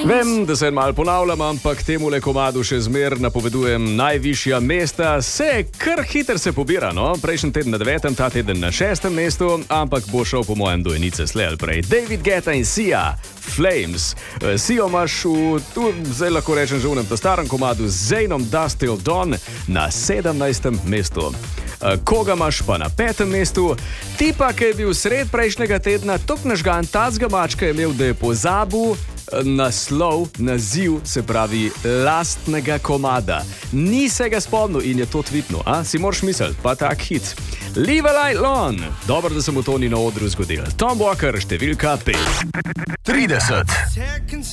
Vem, da se malo ponavljam, ampak temule komadu še zmer napovedujem najvišja mesta. Se kar hiter se pobira, no? Prejšnji teden na 9., ta teden na 6. mestu, ampak bo šel po mojem do enice slej ali prej. David Guetta in Sia, Flames. Sio imaš tu, zdaj lahko rečem že v ta starem komadu z Zaynom Dust Till Dawn na 17. mestu. Koga imaš pa na 5. mestu? Tipa, ki je bil sred prejšnjega tedna, tok nažgan tacga mačka je imel, da je pozabil naziv, se pravi lastnega komada. Ni se ga spomnil in je to tvitnil, a? Si moraš misliti, pa tak hit. Leave a Light On. Dobro, da se mu to ni na odru zgodilo. Tom Walker, številka 5. 30.